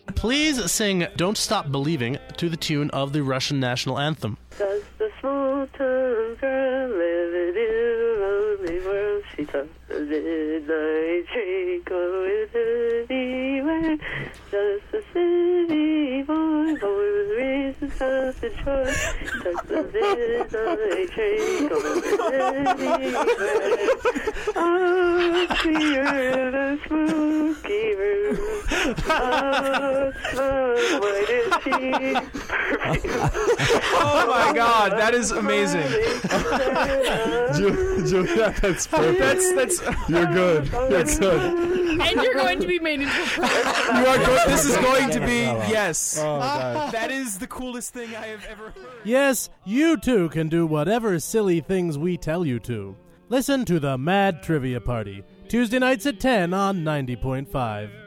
Please sing Don't Stop Believing to the tune of the Russian national anthem. Does the small-town girl live in a lonely world? She talks the midnight train going anywhere. Does the city boy with reason of the choice? Talks the midnight train going anywhere. Oh, clear the spooky room. Oh, smell what is she? Oh my God, that is amazing. Julia, that's perfect. That's You're good. That's good. And you're going to be made into a pro. This is going to be, yes. Oh, God. That is the coolest thing I have ever heard. Yes, you too can do whatever silly things we tell you to. Listen to the Mad Trivia Party, Tuesday nights at 10 on 90.5.